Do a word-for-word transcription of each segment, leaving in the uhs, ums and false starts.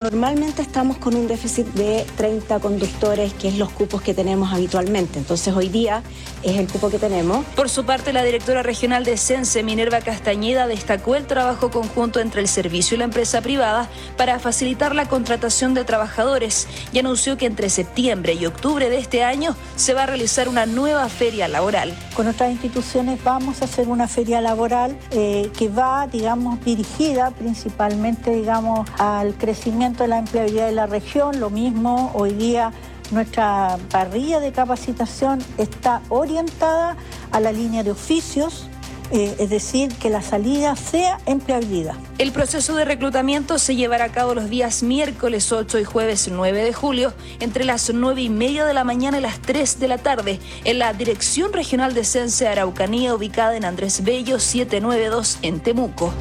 Normalmente estamos con un déficit de treinta conductores, que es los cupos que tenemos habitualmente. Entonces hoy día es el cupo que tenemos. Por su parte, la directora regional de Sense, Minerva Castañeda, destacó el trabajo conjunto entre el servicio y la empresa privada para facilitar la contratación de trabajadores y anunció que entre septiembre y octubre de este año se va a realizar una nueva feria laboral. Con otras instituciones vamos a hacer una feria laboral eh, que va, digamos, dirigida principalmente, digamos, al crecimiento de la empleabilidad de la región. Lo mismo hoy día nuestra parrilla de capacitación está orientada a la línea de oficios, eh, es decir, que la salida sea empleabilidad. El proceso de reclutamiento se llevará a cabo los días miércoles ocho y jueves nueve de julio, entre las nueve y media de la mañana y las tres de la tarde, en la Dirección Regional de Sense Araucanía, ubicada en Andrés Bello setecientos noventa y dos en Temuco.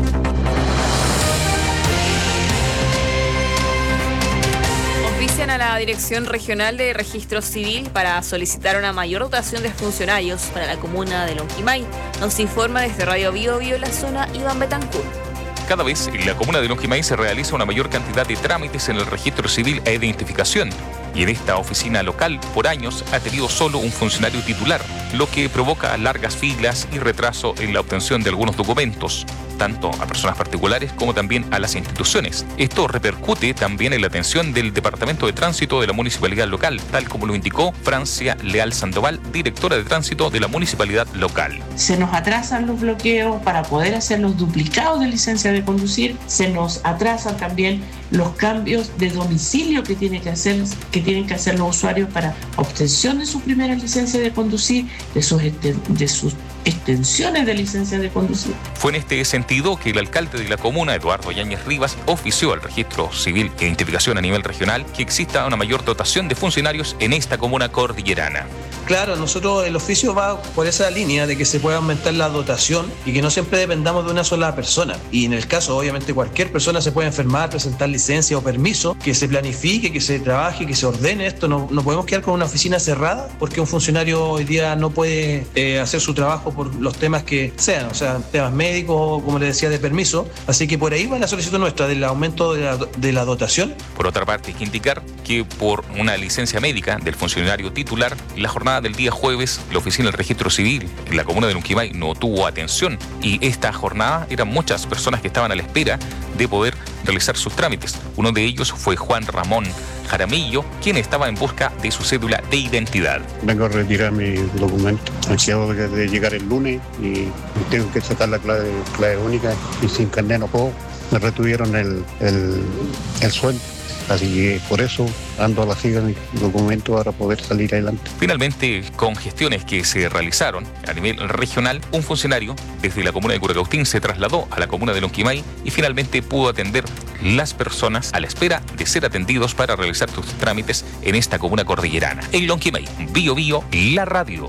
A la Dirección Regional de Registro Civil para solicitar una mayor dotación de funcionarios para la comuna de Lonquimay. Nos informa desde Radio Bio Bio la zona Iván Betancourt. Cada vez en la comuna de Lonquimay se realiza una mayor cantidad de trámites en el registro civil e identificación. Y en esta oficina local, por años, ha tenido solo un funcionario titular, lo que provoca largas filas y retraso en la obtención de algunos documentos, tanto a personas particulares como también a las instituciones. Esto repercute también en la atención del Departamento de Tránsito de la Municipalidad Local, tal como lo indicó Francia Leal Sandoval, directora de Tránsito de la Municipalidad Local. Se nos atrasan los bloqueos para poder hacer los duplicados de licencia de conducir, se nos atrasan también los cambios de domicilio que tiene que hacer, que tienen que hacer los usuarios para obtención de su primera licencia de conducir, de sus, de sus extensiones de licencia de conducir. Fue en este sentido que el alcalde de la comuna, Eduardo Yáñez Rivas, ofició al Registro Civil e Identificación a nivel regional que exista una mayor dotación de funcionarios en esta comuna cordillerana. Claro, nosotros el oficio va por esa línea de que se pueda aumentar la dotación y que no siempre dependamos de una sola persona. Y en el caso, obviamente, cualquier persona se puede enfermar, presentar licencia o permiso, que se planifique, que se trabaje, que se ordene esto. No, no podemos quedar con una oficina cerrada porque un funcionario hoy día no puede eh, hacer su trabajo por los temas que sean, o sea, temas médicos, como les decía, de permiso. Así que por ahí va la solicitud nuestra del aumento de la, de la dotación. Por otra parte, hay que indicar que por una licencia médica del funcionario titular, la jornada del día jueves, la oficina del Registro Civil en la comuna de Lonquimay no tuvo atención y esta jornada eran muchas personas que estaban a la espera de poder realizar sus trámites. Uno de ellos fue Juan Ramón Jaramillo, quien estaba en busca de su cédula de identidad. Vengo a retirar mi documento. Acabo de llegar el lunes y tengo que sacar la clave, clave única y sin carnet no puedo. Me retuvieron el, el, el sueldo. Así que por eso ando a la siga mi documento para poder salir adelante. Finalmente, con gestiones que se realizaron a nivel regional, un funcionario desde la comuna de Curacautín se trasladó a la comuna de Lonquimay y finalmente pudo atender las personas a la espera de ser atendidos para realizar sus trámites en esta comuna cordillerana. En Lonquimay, Bio Bio, la radio.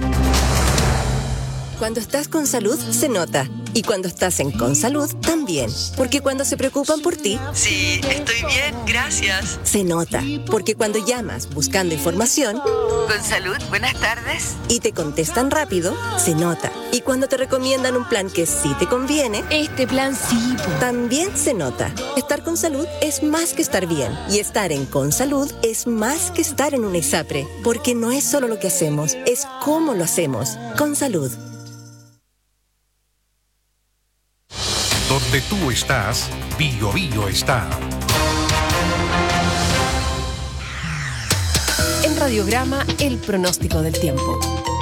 Cuando estás con salud, se nota. Y cuando estás en Consalud, también. Porque cuando se preocupan por ti... Sí, estoy bien, gracias. Se nota. Porque cuando llamas buscando información... Consalud, buenas tardes. Y te contestan rápido, se nota. Y cuando te recomiendan un plan que sí te conviene... Este plan sí. También se nota. Estar con salud es más que estar bien. Y estar en Consalud es más que estar en un ISAPRE. Porque no es solo lo que hacemos, es cómo lo hacemos. Consalud. Donde tú estás, Bio Bio está. En Radiograma, el pronóstico del tiempo.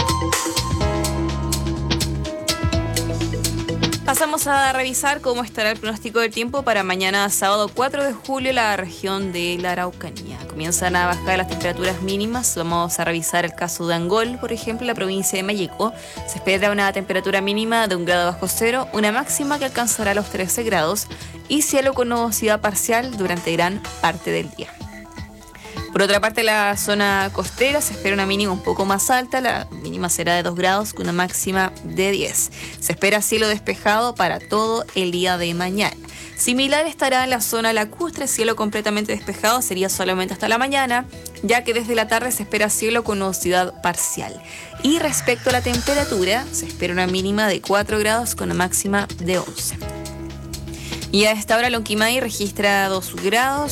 Pasamos a revisar cómo estará el pronóstico del tiempo para mañana sábado cuatro de julio en la región de la Araucanía. Comienzan a bajar las temperaturas mínimas. Vamos a revisar el caso de Angol, por ejemplo, en la provincia de Mayeco. Se espera una temperatura mínima de un grado bajo cero, una máxima que alcanzará los trece grados y cielo con nubosidad parcial durante gran parte del día. Por otra parte, la zona costera se espera una mínima un poco más alta, la mínima será de dos grados con una máxima de diez. Se espera cielo despejado para todo el día de mañana. Similar estará en la zona lacustre, cielo completamente despejado sería solamente hasta la mañana, ya que desde la tarde se espera cielo con nubosidad parcial. Y respecto a la temperatura, se espera una mínima de cuatro grados con una máxima de once. Y a esta hora Lonquimay registra dos grados.